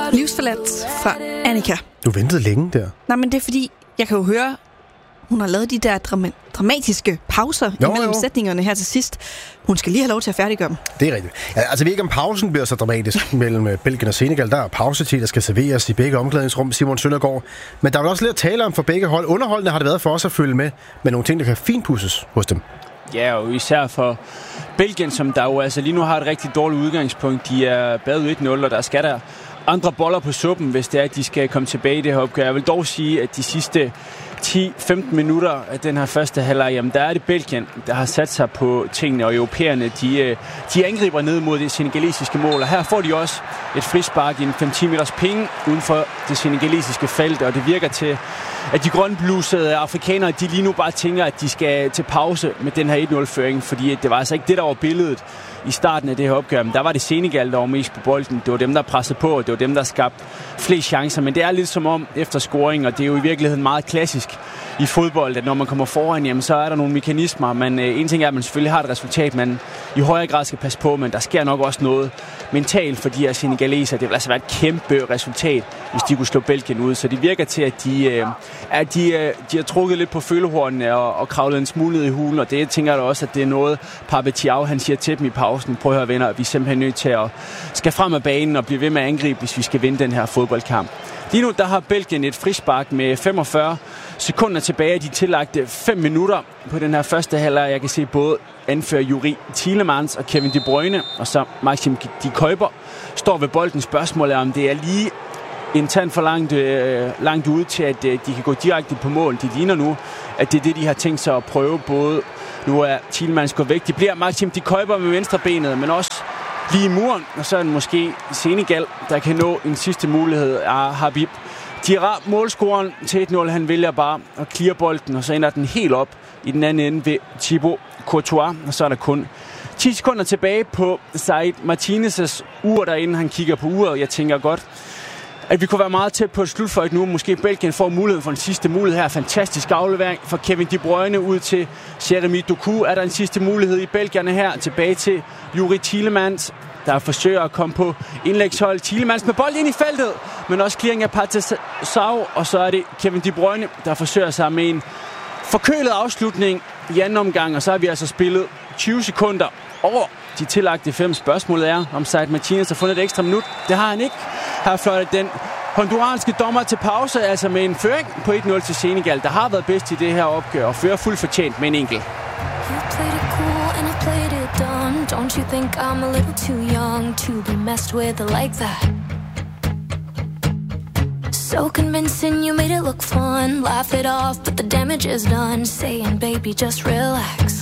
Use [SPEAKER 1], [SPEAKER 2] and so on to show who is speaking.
[SPEAKER 1] Livsforladt fra Annika.
[SPEAKER 2] Du ventede længe der.
[SPEAKER 1] Nej, men det er fordi, jeg kan jo høre, hun har lavet de der dramatiske pauser imellem sætningerne her til sidst. Hun skal lige have lov til at færdiggøre dem.
[SPEAKER 2] Det er rigtigt. Ja, altså, vi ikke om pausen bliver så dramatisk mellem Belgien og Senegal. Der er pausetid, der skal serveres i begge omklædningsrum, Simon Søndergaard. Men der er også lidt at tale om for begge hold. Underholdende har det været for os at følge med nogle ting, der kan finpudses hos dem.
[SPEAKER 3] Ja, og især for Belgien, som der jo altså lige nu har et rigtig dårligt udgangspunkt. De er bagud 1-0, og der skal der andre boller på suppen, hvis det er, at de skal komme tilbage i det her opgør. Jeg vil dog sige, at de sidste 10-15 minutter af den her første halvleg, jamen der er det Belgien, der har sat sig på tingene, og europæerne, de angriber ned mod det senegalesiske mål, og her får de også et frispark i en 5-10 meters penge uden for det senegalesiske felt, og det virker til, at de grønblusede afrikanere, de lige nu bare tænker, at de skal til pause med den her 1-0-føring, fordi det var altså ikke det, der var billedet i starten af det her opgør. Men der var det Senegal, der var mest på bolden. Det var dem, der pressede på, og det var dem, der skabte flest chancer. Men det er lidt som om efter scoring, og det er jo i virkeligheden meget klassisk i fodbold, at når man kommer foran, jamen, så er der nogle mekanismer. Men en ting er, at man selvfølgelig har et resultat, man i højere grad skal passe på, men der sker nok også noget mentalt for de her senegaleser. Det vil altså være et kæmpe resultat, hvis de kunne slå Belgien ud. Så det virker til, at de har trukket lidt på følehornene og kravlet en smule ned i hulen, og det tænker jeg også, at det er noget, Pape Thiaw, han siger til dem i pausen. Prøv at høre, venner, vi er simpelthen nødt til at skal frem af banen og blive ved med at angribe, hvis vi skal vinde den her fodboldkamp. Lige nu, der har Belgien et frispark med 45 sekunder tilbage af de tillagte 5 minutter på den her første halvleg. Jeg kan se både anfører Yuri Tielemans og Kevin De Bruyne, og så Maxim de Kuiper står ved bolden. Spørgsmålet er, om det er lige en tand for langt ude til, at de kan gå direkte på mål. De ligner nu, at det er det, de har tænkt sig at prøve. Både nu er Tielemans gået væk. Det bliver Maxim de Kuiper med venstre benet, men også lige i muren, og så er det måske Senegal, der kan nå en sidste mulighed af Habib Diarra, målscoren til 1-0. Han vælger bare at clear bolden, og så ender den helt op i den anden ende ved Thibaut Courtois, og så er der kun 10 sekunder tilbage på Said Martinez' ur derinde. Han kigger på uret. Jeg tænker godt, at vi kunne være meget tæt på et slutfløjt nu. Måske Belgien får muligheden for en sidste mulighed her. Fantastisk aflevering fra Kevin De Bruyne ud til Jeremy Doku. Er der en sidste mulighed i Belgierne her? Tilbage til Yuri Tielemans, der forsøger at komme på indlægshold. Tielemans med bold ind i feltet, men også clearing af Patrick, og så er det Kevin De Bruyne, der forsøger sig med en forkølet afslutning i anden omgang, og så har vi altså spillet 20 sekunder over de tillagte 5. Spørgsmålet er, om Said Martinez har fundet et ekstra minut. Det har han ikke. Her fløjtet den honduranske dommer til pause, altså med en føring på 1-0 til Senegal, der har været bedst i det her opgør, og fører fuldt fortjent med en enkelt.
[SPEAKER 4] Don't you think I'm a little too young to be messed with like that? So convincing, you made it look fun. Laugh it off, but the damage is done. Saying, baby, just relax.